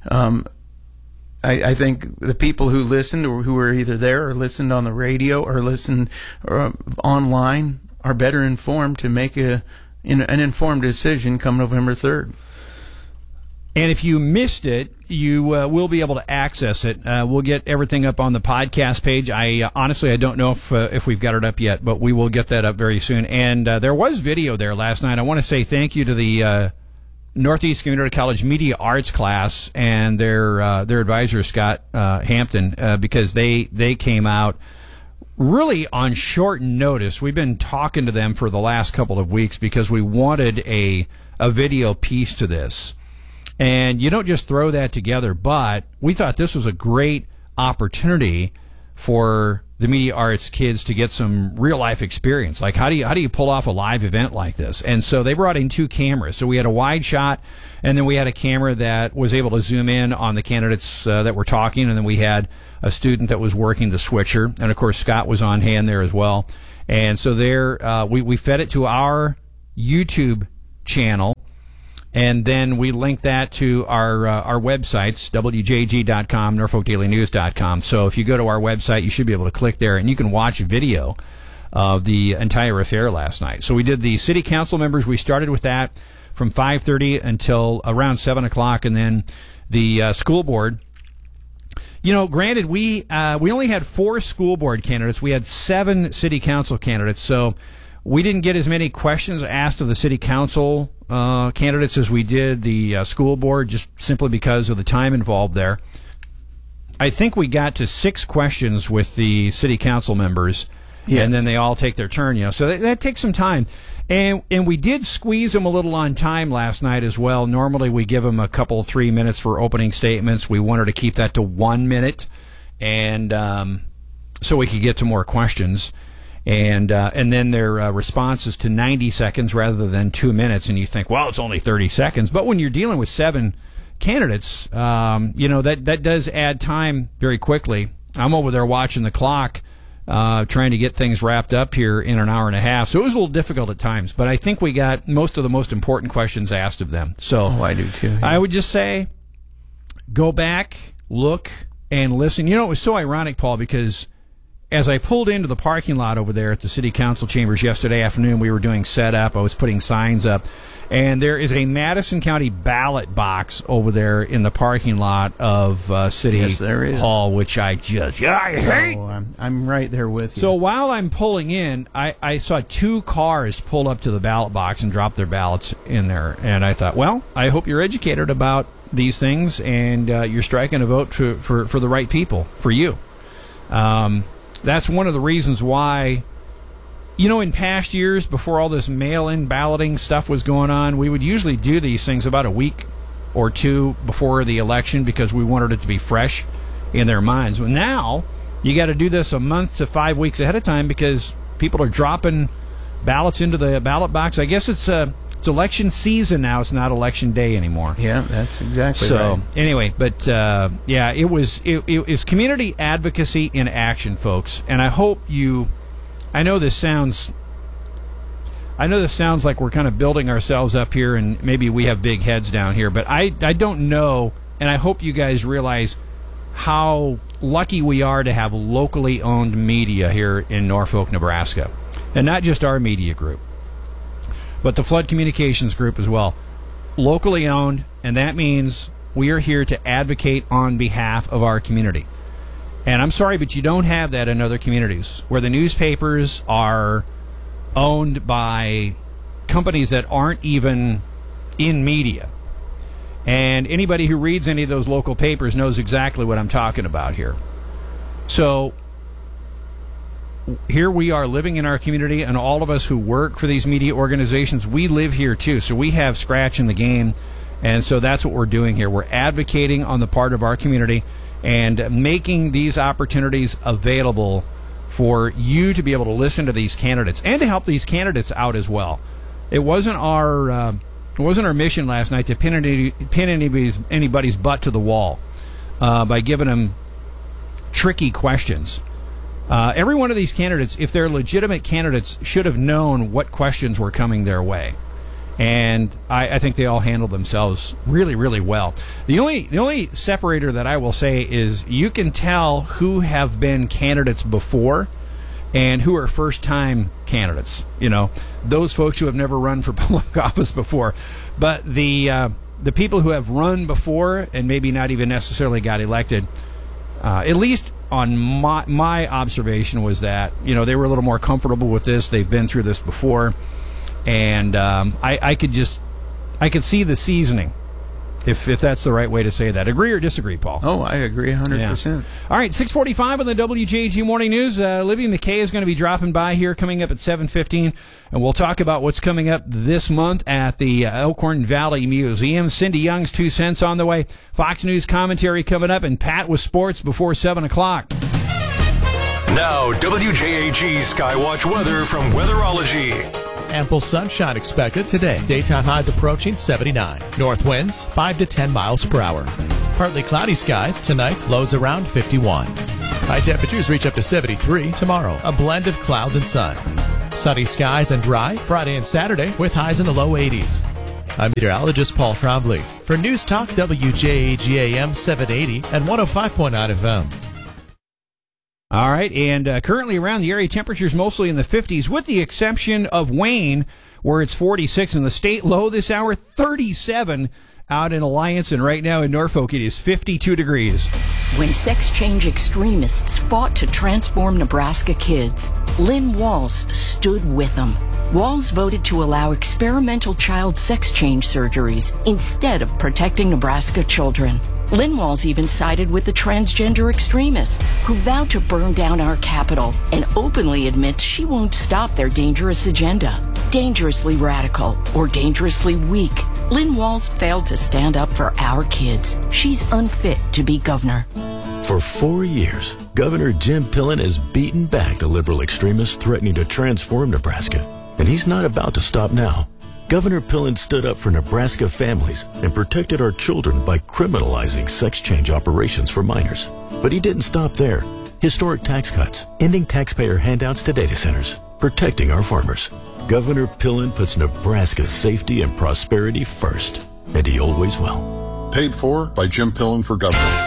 I think the people who listened or who were either there or listened on the radio or listened online are better informed to make an informed decision come November 3rd. And if you missed it, you will be able to access it. We'll get everything up on the podcast page. I honestly don't know if we've got it up yet, but we will get that up very soon. And there was video there last night. I want to say thank you to the Northeast Community College Media Arts class and their advisor, Scott Hampton, because they came out really on short notice. We've been talking to them for the last couple of weeks because we wanted a video piece to this. And you don't just throw that together, but we thought this was a great opportunity for the media arts kids to get some real life experience. Like, how do you pull off a live event like this? And so they brought in 2 cameras. So we had a wide shot, and then we had a camera that was able to zoom in on the candidates that were talking, and then we had a student that was working the switcher, and of course Scott was on hand there as well. And so there, we fed it to our YouTube channel, and then we linked that to our websites, WJG.com, NorfolkDailyNews.com. So if you go to our website, you should be able to click there, and you can watch video of the entire affair last night. So we did the city council members. We started with that from 5:30 until around 7 o'clock, and then the school board. Granted, we only had 4 school board candidates. We had 7 city council candidates, so we didn't get as many questions asked of the city council candidates as we did the school board, just simply because of the time involved there. I think we got to 6 questions with the city council members, and then they all take their turn. So that takes some time. And we did squeeze them a little on time last night as well. Normally we give them a couple, 3 minutes for opening statements. We wanted to keep that to 1 minute, and so we could get to more questions. And then their responses to 90 seconds rather than 2 minutes. And you think, well, it's only 30 seconds. But when you're dealing with 7 candidates, that does add time very quickly. I'm over there watching the clock, trying to get things wrapped up here in an hour and a half. So it was a little difficult at times, but I think we got most of the most important questions asked of them. So I do too. Yeah. I would just say, go back, look, and listen. It was so ironic, Paul, because as I pulled into the parking lot over there at the city council chambers yesterday afternoon, we were doing setup. I was putting signs up, and there is a Madison County ballot box over there in the parking lot of City Hall, which I hate. I'm right there with you. So while I'm pulling in, I saw 2 cars pull up to the ballot box and drop their ballots in there, and I thought, well, I hope you're educated about these things, and you're striking a vote for the right people, for you. That's one of the reasons why, in past years, before all this mail-in balloting stuff was going on, we would usually do these things about a week or 2 before the election because we wanted it to be fresh in their minds. Well, now, you got to do this a month to 5 weeks ahead of time because people are dropping ballots into the ballot box. I guess it's election season now. It's not election day anymore. Yeah, that's exactly right. So, anyway, but, it was community advocacy in action, folks. And I hope I know this sounds like we're kind of building ourselves up here and maybe we have big heads down here, but I don't know, and I hope you guys realize how lucky we are to have locally owned media here in Norfolk, Nebraska. And not just our media group, but the Flood Communications Group as well. Locally owned, and that means we are here to advocate on behalf of our community. And I'm sorry, but you don't have that in other communities where the newspapers are owned by companies that aren't even in media. And anybody who reads any of those local papers knows exactly what I'm talking about here. So here we are living in our community, and all of us who work for these media organizations, we live here too. So we have scratch in the game, and so that's what we're doing here. We're advocating on the part of our community and making these opportunities available for you to be able to listen to these candidates and to help these candidates out as well. It wasn't our mission last night to pin anybody's butt to the wall by giving them tricky questions. Every one of these candidates, if they're legitimate candidates, should have known what questions were coming their way. And I think they all handled themselves really, really well. The only separator that I will say is you can tell who have been candidates before and who are first-time candidates. Those folks who have never run for public office before. But the people who have run before and maybe not even necessarily got elected, at least on my observation was that, they were a little more comfortable with this. They've been through this before. And I could see the seasoning, if that's the right way to say that. Agree or disagree, Paul? Oh, I agree 100%. Yeah. All right, 6:45 on the WJG Morning News. Libby McKay is going to be dropping by here coming up at 7:15, and we'll talk about what's coming up this month at the Elkhorn Valley Museum. Cindy Young's 2 cents on the way. Fox News commentary coming up, and Pat with sports before 7 o'clock. Now, WJAG Skywatch weather from Weatherology. Ample sunshine expected today. Daytime highs approaching 79. North winds 5 to 10 miles per hour. Partly cloudy skies tonight, lows around 51. High temperatures reach up to 73 tomorrow. A blend of clouds and sun. Sunny skies and dry Friday and Saturday with highs in the low 80s. I'm meteorologist Paul Trombley for News Talk WJAG AM 780 and 105.9 FM. All right, and currently around the area, temperatures mostly in the 50s, with the exception of Wayne, where it's 46 in the state. Low this hour, 37 out in Alliance, and right now in Norfolk, it is 52 degrees. When sex change extremists fought to transform Nebraska kids, Lynn Walls stood with them. Walls voted to allow experimental child sex change surgeries instead of protecting Nebraska children. Lynn Walls even sided with the transgender extremists who vowed to burn down our capital and openly admits she won't stop their dangerous agenda. Dangerously radical or dangerously weak, Lynn Walls failed to stand up for our kids. She's unfit to be governor. For 4 years, Governor Jim Pillen has beaten back the liberal extremists threatening to transform Nebraska. And he's not about to stop now. Governor Pillen stood up for Nebraska families and protected our children by criminalizing sex change operations for minors. But he didn't stop there. Historic tax cuts, ending taxpayer handouts to data centers, protecting our farmers. Governor Pillen puts Nebraska's safety and prosperity first, and he always will. Paid for by Jim Pillen for governor.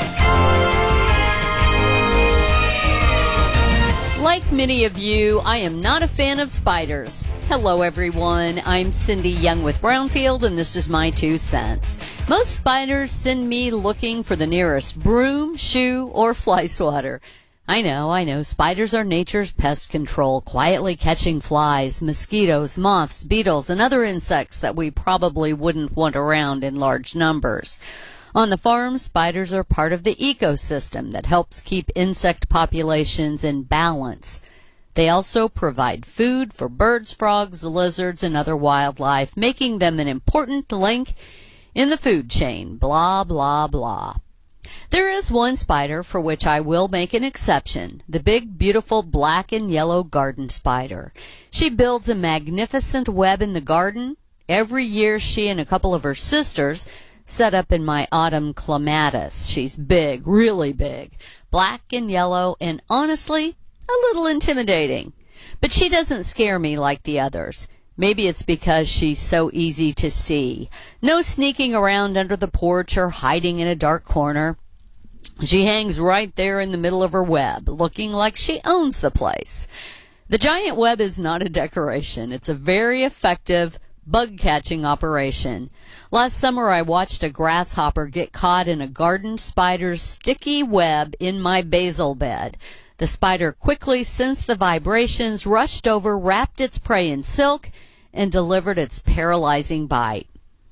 Like many of you, I am not a fan of spiders. Hello, everyone. I'm Cindy Young with Brownfield, and this is my 2 cents. Most spiders send me looking for the nearest broom, shoe, or fly swatter. I know. Spiders are nature's pest control, quietly catching flies, mosquitoes, moths, beetles, and other insects that we probably wouldn't want around in large numbers. On the farm, spiders are part of the ecosystem that helps keep insect populations in balance. They also provide food for birds, frogs, lizards, and other wildlife, making them an important link in the food chain. Blah, blah, blah. There is one spider for which I will make an exception, the big, beautiful black and yellow garden spider. She builds a magnificent web in the garden. Every year, she and a couple of her sisters set up in my autumn clematis. She's big, really big, black and yellow, and honestly, a little intimidating. But she doesn't scare me like the others. Maybe it's because she's so easy to see. No sneaking around under the porch or hiding in a dark corner. She hangs right there in the middle of her web, looking like she owns the place. The giant web is not a decoration. It's a very effective bug-catching operation. Last summer, I watched a grasshopper get caught in a garden spider's sticky web in my basil bed. The spider quickly sensed the vibrations, rushed over, wrapped its prey in silk, and delivered its paralyzing bite.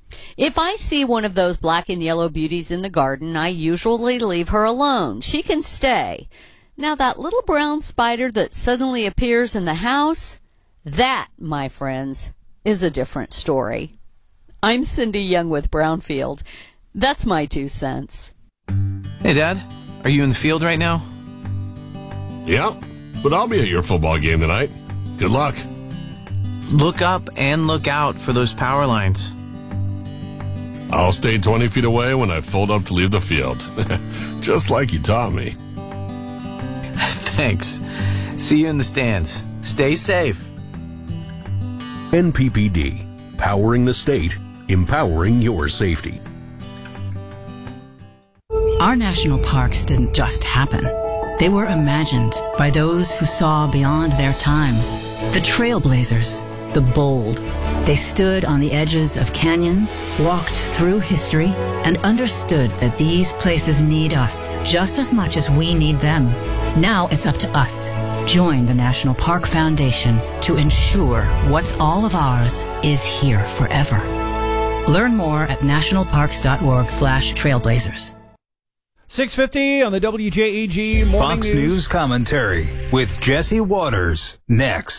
If I see one of those black and yellow beauties in the garden, I usually leave her alone. She can stay. Now, that little brown spider that suddenly appears in the house, that, my friends, is a different story. I'm Cindy Young with Brownfield. That's my 2 cents. Hey, Dad. Are you in the field right now? Yeah, but I'll be at your football game tonight. Good luck. Look up and look out for those power lines. I'll stay 20 feet away when I fold up to leave the field. Just like you taught me. Thanks. See you in the stands. Stay safe. NPPD, powering the state, empowering your safety. Our national parks didn't just happen. They were imagined by those who saw beyond their time. The trailblazers, the bold. They stood on the edges of canyons, walked through history, and understood that these places need us just as much as we need them. Now it's up to us. Join the National Park Foundation to ensure what's all of ours is here forever. Learn more at nationalparks.org/trailblazers. 6:50 on the WJAG Morning Fox News Commentary with Jesse Waters. Next.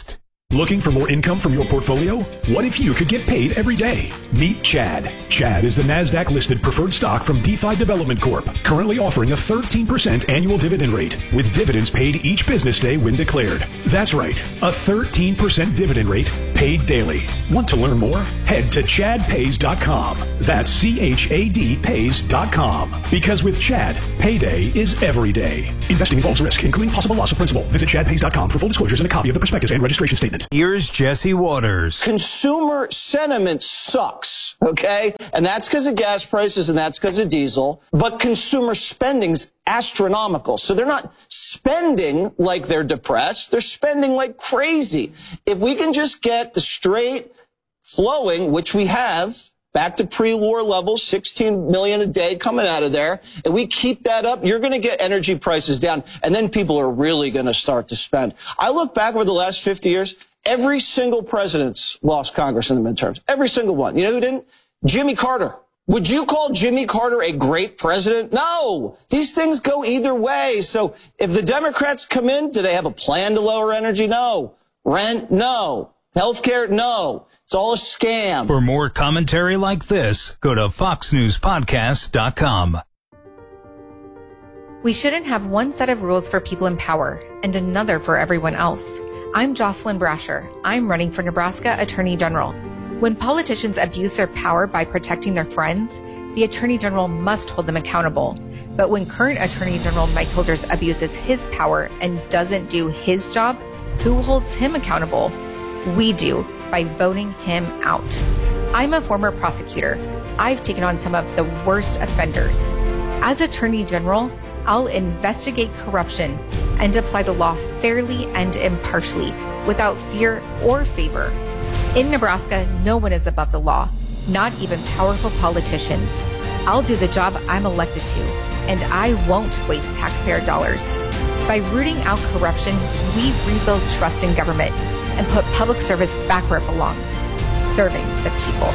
Looking for more income from your portfolio? What if you could get paid every day? Meet Chad. Chad is the NASDAQ-listed preferred stock from DeFi Development Corp., currently offering a 13% annual dividend rate, with dividends paid each business day when declared. That's right, a 13% dividend rate paid daily. Want to learn more? Head to chadpays.com. That's CHAD pays.com. Because with Chad, payday is every day. Investing involves risk, including possible loss of principal. Visit chadpays.com for full disclosures and a copy of the prospectus and registration statement. Here's Jesse Waters. Consumer sentiment sucks, okay? And that's because of gas prices and that's because of diesel. But consumer spending's astronomical. So they're not spending like they're depressed. They're spending like crazy. If we can just get the straight flowing, which we have, back to pre-war levels, 16 million a day coming out of there, and we keep that up, you're going to get energy prices down, and then people are really going to start to spend. I look back over the last 50 years, every single president's lost Congress in the midterms. Every single one. You know who didn't? Jimmy Carter. Would you call Jimmy Carter a great president? No. These things go either way. So if the Democrats come in, do they have a plan to lower energy? No. Rent? No. Healthcare? No. It's all a scam. For more commentary like this, go to foxnewspodcast.com. We shouldn't have one set of rules for people in power and another for everyone else. I'm Jocelyn Brasher. I'm running for Nebraska Attorney General. When politicians abuse their power by protecting their friends, the Attorney General must hold them accountable. But when current Attorney General Mike Holders abuses his power and doesn't do his job, who holds him accountable? We do, by voting him out. I'm a former prosecutor. I've taken on some of the worst offenders. As Attorney General, I'll investigate corruption and apply the law fairly and impartially, without fear or favor. In Nebraska, no one is above the law, not even powerful politicians. I'll do the job I'm elected to, and I won't waste taxpayer dollars. By rooting out corruption, we rebuild trust in government and put public service back where it belongs, serving the people.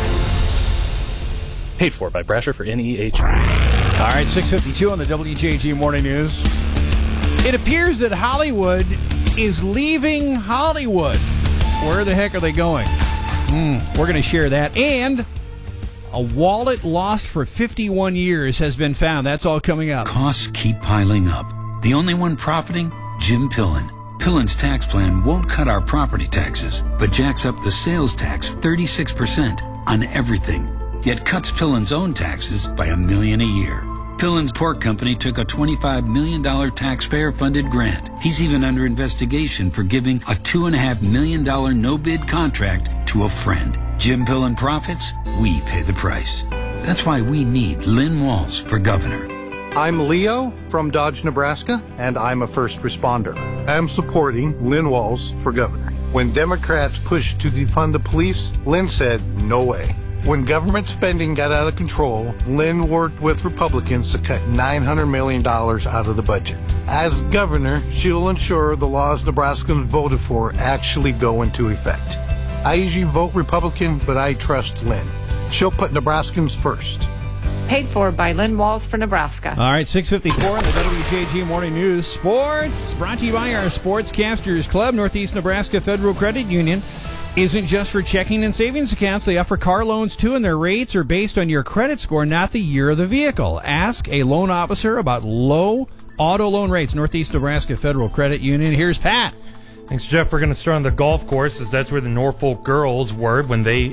Paid for by Brasher for NEH. All right, 6:52 on the WJG Morning News. It appears that Hollywood is leaving Hollywood. Where the heck are they going? We're going to share that. And a wallet lost for 51 years has been found. That's all coming up. Costs keep piling up. The only one profiting? Jim Pillen. Pillen's tax plan won't cut our property taxes, but jacks up the sales tax 36% on everything, yet cuts Pillen's own taxes by $1 million a year. Pillen's pork company took a $25 million taxpayer-funded grant. He's even under investigation for giving a $2.5 million no-bid contract to a friend. Jim Pillen profits, we pay the price. That's why we need Lynn Walls for governor. I'm Leo from Dodge, Nebraska, and I'm a first responder. I'm supporting Lynn Walls for governor. When Democrats pushed to defund the police, Lynn said, no way. When government spending got out of control, Lynn worked with Republicans to cut $900 million out of the budget. As governor, she'll ensure the laws Nebraskans voted for actually go into effect. I usually vote Republican, but I trust Lynn. She'll put Nebraskans first. Paid for by Lynn Walls for Nebraska. All right, 6:54 on the WJG Morning News. Sports brought to you by our Sportscasters Club. Northeast Nebraska Federal Credit Union isn't just for checking and savings accounts. They offer car loans too, and their rates are based on your credit score, not the year of the vehicle. Ask a loan officer about low auto loan rates. Northeast Nebraska Federal Credit Union. Here's Pat. Thanks, Jeff. We're going to start on the golf course, as that's where the Norfolk girls were when they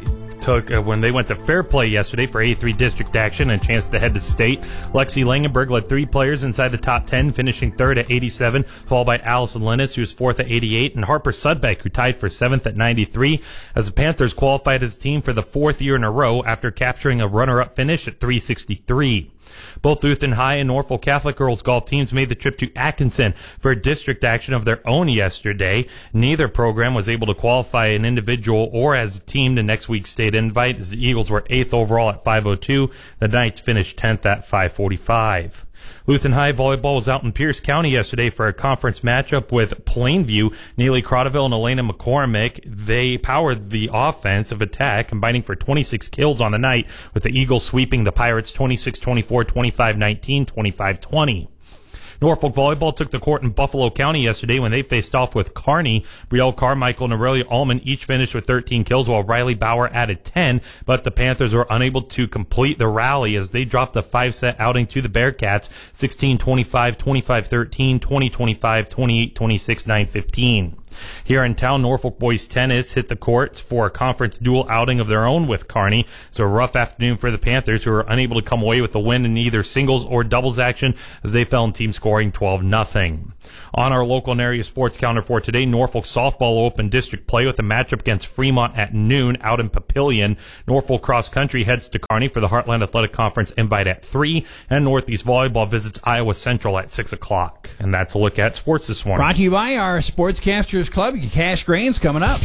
went to Fair Play yesterday for A3 district action and a chance to head to state. Lexi Langenberg led 3 players inside the top 10, finishing third at 87, followed by Allison Linus, who was fourth at 88, and Harper Sudbeck, who tied for 7th at 93, as the Panthers qualified as a team for the 4th year in a row after capturing a runner-up finish at 363. Both Lutheran High and Norfolk Catholic girls golf teams made the trip to Atkinson for a district action of their own yesterday. Neither program was able to qualify an individual or as a team to next week's state invite, as the Eagles were 8th overall at 502. The Knights finished 10th at 545. Lutheran High volleyball was out in Pierce County yesterday for a conference matchup with Plainview. Neely Crotterville and Elena McCormick, they powered the offensive attack, combining for 26 kills on the night, with the Eagles sweeping the Pirates 26-24, 25-19, 25-20. Norfolk Volleyball took the court in Buffalo County yesterday when they faced off with Kearney. Brielle Carmichael and Aurelia Allman each finished with 13 kills, while Riley Bauer added 10, but the Panthers were unable to complete the rally as they dropped a 5-set outing to the Bearcats, 16-25, 25-13, 20-25, 28-26, 9-15. Here in town, Norfolk boys tennis hit the courts for a conference dual outing of their own with Kearney. It's a rough afternoon for the Panthers, who were unable to come away with a win in either singles or doubles action as they fell in team scoring 12-0. On our local and area sports calendar for today, Norfolk softball open district play with a matchup against Fremont at noon out in Papillion. Norfolk cross country heads to Kearney for the Heartland Athletic Conference invite at 3, and Northeast volleyball visits Iowa Central at 6 o'clock. And that's a look at sports this morning. Brought to you by our Sportscasters Club. Cash grains coming up.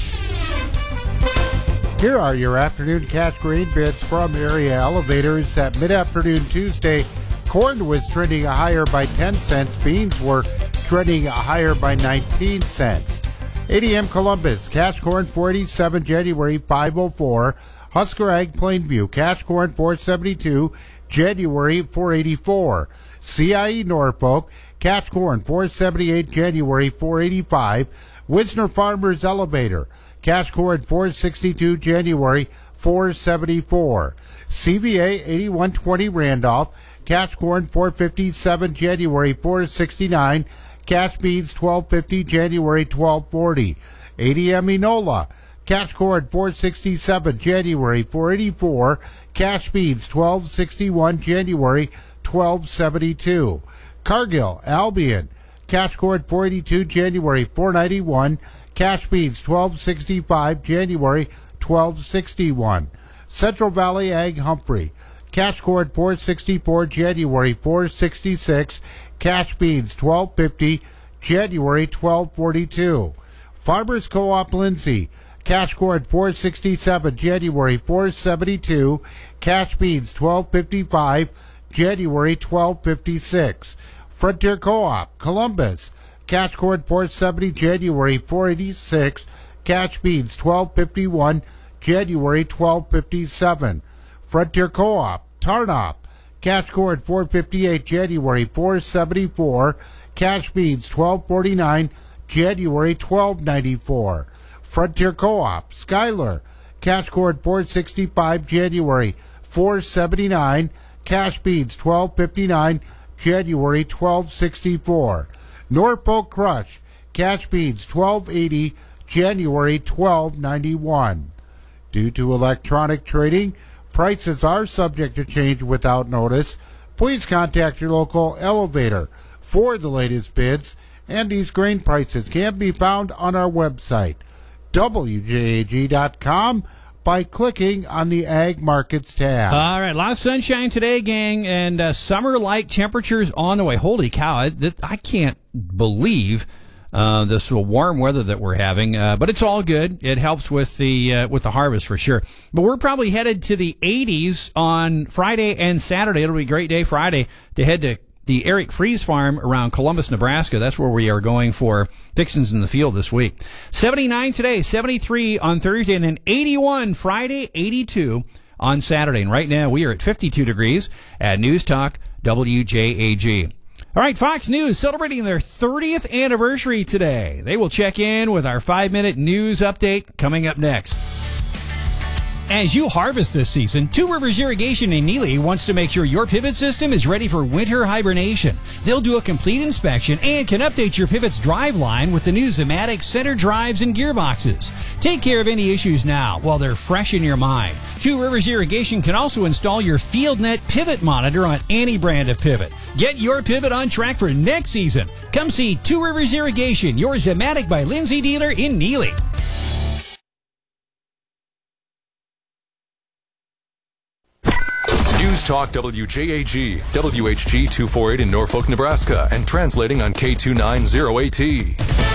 Here are your afternoon cash grain bids from Area Elevators. At mid-afternoon Tuesday, corn was trending higher by 10 cents. Beans were trending higher by 19 cents. ADM Columbus, cash corn 487, January 504. Husker Ag Plainview, cash corn 472, January 484. CIE Norfolk, cash corn 478, January 485. Wisner Farmers Elevator, cash corn 462, January 474. CVA 8120 Randolph, cash corn 457, January 469. Cash beans 1250, January 1240. ADM Enola, cash corn 467, January 484. Cash beans 1261, January 1272. Cargill Albion, cash corn 482, January 491. Cash beans 1265, January 1261. Central Valley Ag Humphrey, cash corn 464, January 466. Cash beans 1250, January 1242. Farmers Co-op Lindsay, cash corn 467, January 472. Cash beans 1255, January 1256. Frontier Co-op Columbus, cash corn 470, January 486. Cash beans 1251, January 1257. Frontier Co-op Tarnoff, cash corn 458, January 474. Cash beans 1249, January 1294. Frontier Co-op Schuyler, cash corn 465, January 479. Cash beans 1259, January 1264. Norfolk Crush, cash beans 1280, January 1291. Due to electronic trading, prices are subject to change without notice. Please contact your local elevator for the latest bids, and these grain prices can be found on our website, WJAG.com, by clicking on the Ag Markets tab. All right, a lot of sunshine today, gang, and summer-like temperatures on the way. Holy cow, I can't believe this warm weather that we're having, but it's all good. It helps with the harvest for sure. But we're probably headed to the 80s on Friday and Saturday. It'll be a great day Friday to head to the Eric Freeze Farm around Columbus, Nebraska. That's where we are going for Fixins in the Field this week. 79 today, 73 on Thursday, and then 81 Friday, 82 on Saturday. And right now we are at 52 degrees at News Talk WJAG. All right, Fox News celebrating their 30th anniversary today. They will check in with our 5-minute news update coming up next. As you harvest this season, Two Rivers Irrigation in Neely wants to make sure your pivot system is ready for winter hibernation. They'll do a complete inspection and can update your pivot's drive line with the new Zematic center drives and gearboxes. Take care of any issues now while they're fresh in your mind. Two Rivers Irrigation can also install your FieldNet pivot monitor on any brand of pivot. Get your pivot on track for next season. Come see Two Rivers Irrigation, your Zematic by Lindsay dealer in Neely. News Talk WJAG, WHG 248 in Norfolk, Nebraska, and translating on K290AT.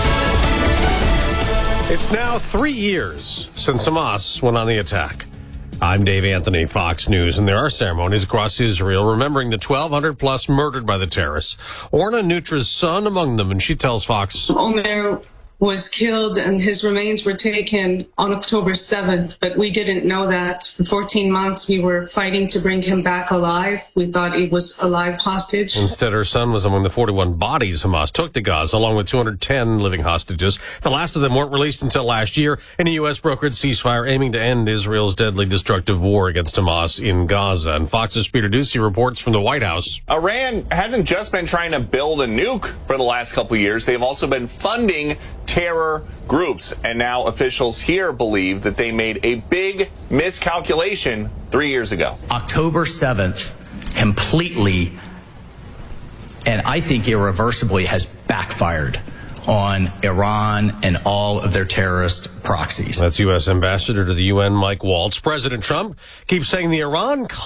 It's now 3 years since Hamas went on the attack. I'm Dave Anthony, Fox News, and there are ceremonies across Israel remembering the 1,200 plus murdered by the terrorists. Orna Nutra's son among them, and she tells Fox. Omer was killed and his remains were taken on October 7th, but we didn't know that. For 14 months, we were fighting to bring him back alive. We thought he was a live hostage. Instead, her son was among the 41 bodies Hamas took to Gaza, along with 210 living hostages. The last of them weren't released until last year in a U.S. brokered ceasefire aiming to end Israel's deadly destructive war against Hamas in Gaza. And Fox's Peter Doocy reports from the White House. Iran hasn't just been trying to build a nuke for the last couple of years. They've also been funding terror groups. And now officials here believe that they made a big miscalculation 3 years ago. October 7th completely, and I think irreversibly, has backfired on Iran and all of their terrorist proxies. That's U.S. Ambassador to the UN, Mike Waltz. President Trump keeps saying the Iran